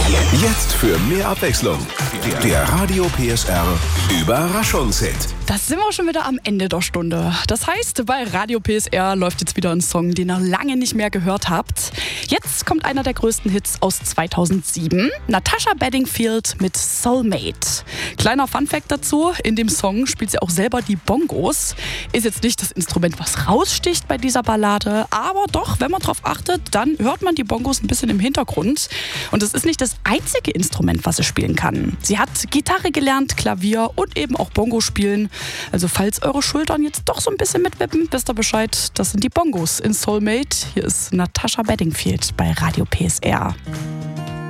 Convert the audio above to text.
Jetzt für mehr Abwechslung. Der Radio PSR Überraschungshit. Da sind wir schon wieder am Ende der Stunde. Das heißt, bei Radio PSR läuft jetzt wieder ein Song, den ihr lange nicht mehr gehört habt. Jetzt kommt einer der größten Hits aus 2007. Natasha Bedingfield mit Soulmate. Kleiner Funfact dazu, in dem Song spielt sie auch selber die Bongos. Ist jetzt nicht das Instrument, was raussticht bei dieser Ballade, aber doch, wenn man drauf achtet, dann hört man die Bongos ein bisschen im Hintergrund. Und es ist nicht das einzige Instrument, was sie spielen kann. Sie hat Gitarre gelernt, Klavier und eben auch Bongo spielen. Also falls eure Schultern jetzt doch so ein bisschen mitwippen, wisst ihr Bescheid, das sind die Bongos in Soulmate. Hier ist Natasha Bedingfield bei Radio PSR.